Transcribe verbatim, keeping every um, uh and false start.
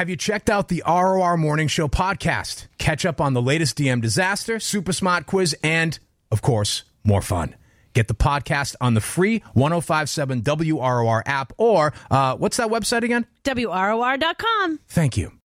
Have you checked out the R O R Morning Show podcast? Catch up on the latest D M disaster, super smart quiz, and, of course, more fun. Get the podcast on the free one oh five seven W R O R app or, uh, what's that website again? W R O R dot com. Thank you.